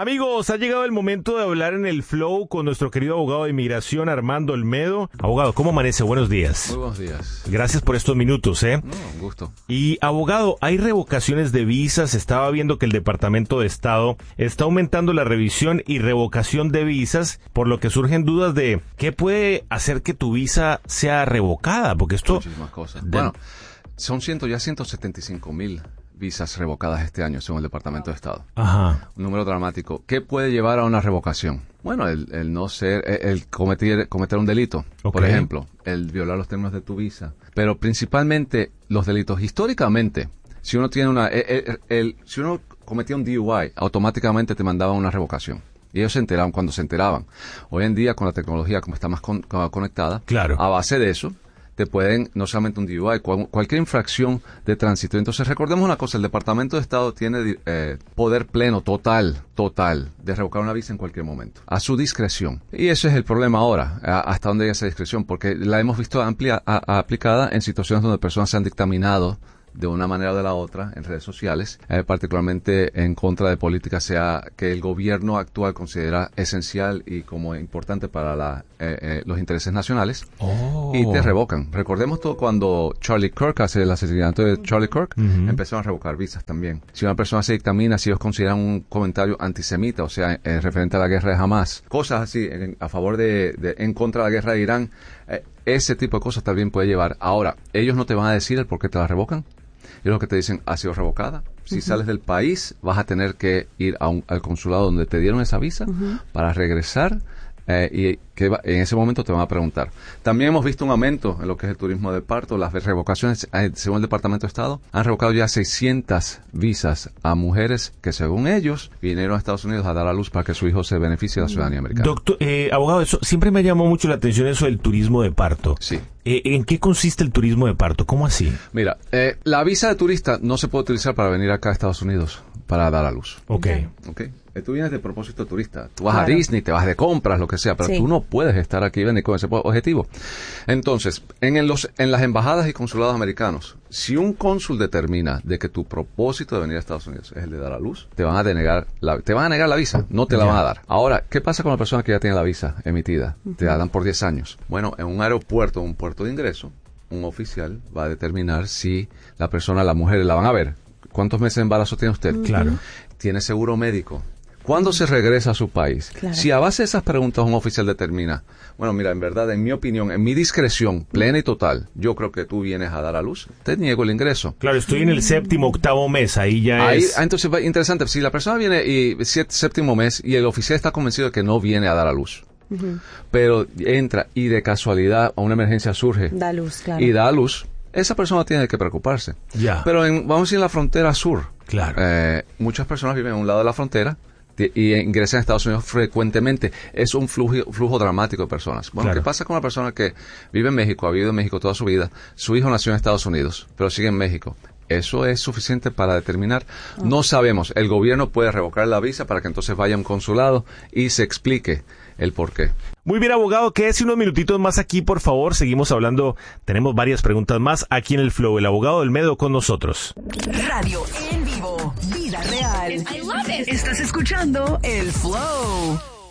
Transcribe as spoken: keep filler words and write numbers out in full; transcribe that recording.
Amigos, ha llegado el momento de hablar en el Flow con nuestro querido abogado de inmigración, Armando Olmedo. Abogado, ¿cómo amanece? Buenos días. Muy buenos días. Gracias por estos minutos, ¿eh? No, un gusto. Y, abogado, hay revocaciones de visas. Estaba viendo que el Departamento de Estado está aumentando la revisión y revocación de visas, por lo que surgen dudas de qué puede hacer que tu visa sea revocada, porque esto... Muchísimas cosas. De... Bueno, son ciento, ya ciento setenta y cinco mil visas revocadas este año, según el Departamento de Estado. Ajá. Un número dramático. ¿Qué puede llevar a una revocación? Bueno, el, el no ser, el, el cometer, cometer un delito, okay. Por ejemplo, el violar los términos de tu visa. Pero principalmente los delitos. Históricamente, si uno tiene una, el, el, el, si uno cometía un D U I, automáticamente te mandaban una revocación. Y ellos se enteraban cuando se enteraban. Hoy en día, con la tecnología como está más con, conectada, claro. A base de eso, te pueden, no solamente un D U I, cual, cualquier infracción de tránsito. Entonces, recordemos una cosa, el Departamento de Estado tiene eh, poder pleno, total, total, de revocar una visa en cualquier momento, a su discreción. Y ese es el problema ahora, a, hasta dónde llega esa discreción, porque la hemos visto amplia, a, a, aplicada en situaciones donde personas se han dictaminado de una manera o de la otra en redes sociales, eh, particularmente en contra de políticas sea que el gobierno actual considera esencial y como importante para la, eh, eh, los intereses nacionales, oh. y te revocan. Recordemos todo cuando Charlie Kirk hace el asesinato de Charlie Kirk, uh-huh. empezaron a revocar visas también. Si una persona se dictamina, si ellos consideran un comentario antisemita, o sea, eh, referente a la guerra de Hamas, cosas así, en, a favor de, de, en contra de la guerra de Irán, eh, ese tipo de cosas también puede llevar. Ahora, ellos no te van a decir el por qué te la revocan. Ellos lo que te dicen, ha sido revocada. Si uh-huh. sales del país, vas a tener que ir a un, al consulado donde te dieron esa visa uh-huh. para regresar eh, y que va, en ese momento te van a preguntar. También hemos visto un aumento en lo que es el turismo de parto. Las revocaciones, eh, según el Departamento de Estado, han revocado ya seiscientas visas a mujeres que, según ellos, vinieron a Estados Unidos a dar a luz para que su hijo se beneficie de la ciudadanía americana. Doctor, eh, abogado, eso siempre me llamó mucho la atención eso del turismo de parto. Sí. Eh, ¿En qué consiste el turismo de parto? ¿Cómo así? Mira, eh, la visa de turista no se puede utilizar para venir acá a Estados Unidos para dar a luz. Ok. Ok. Tú vienes de propósito turista. Tú vas claro. a Disney, te vas de compras, lo que sea, pero sí. tú no puedes estar aquí y venir con ese objetivo. Entonces, en, en, los, en las embajadas y consulados americanos, si un cónsul determina de que tu propósito de venir a Estados Unidos es el de dar a luz, te van a denegar la, te van a negar la visa, no te la yeah. van a dar. Ahora, ¿qué pasa con la persona que ya tiene la visa emitida? Uh-huh. Te la dan por diez años. Bueno, en un aeropuerto, un puerto de ingreso, un oficial va a determinar si la persona, la mujer, la van a ver. ¿Cuántos meses de embarazo tiene usted? Uh-huh. Claro. ¿Tiene seguro médico? ¿Cuándo se regresa a su país? Claro. Si a base de esas preguntas un oficial determina, bueno, mira, en verdad, en mi opinión, en mi discreción plena y total, yo creo que tú vienes a dar a luz, te niego el ingreso. Claro, estoy en el séptimo, octavo mes, ahí ya ahí, es... Entonces, interesante, si la persona viene y siete, séptimo mes y el oficial está convencido de que no viene a dar a luz, uh-huh. pero entra y de casualidad a una emergencia surge da luz, claro. y da a luz, esa persona tiene que preocuparse. Ya. Pero en, vamos a decir en la frontera sur, claro. eh, muchas personas viven a un lado de la frontera y ingresan a Estados Unidos frecuentemente. Es un flujo, flujo dramático de personas. Bueno, claro. ¿Qué pasa con una persona que vive en México, ha vivido en México toda su vida? Su hijo nació en Estados Unidos, pero sigue en México. ¿Eso es suficiente para determinar? Oh. No sabemos. El gobierno puede revocar la visa para que entonces vaya a un consulado y se explique el por qué. Muy bien, abogado, quédese unos minutitos más aquí, por favor. Seguimos hablando, tenemos varias preguntas más aquí en el Flow. El abogado Olmedo con nosotros. Radio en vivo, vida real. I love it. Estás escuchando el Flow.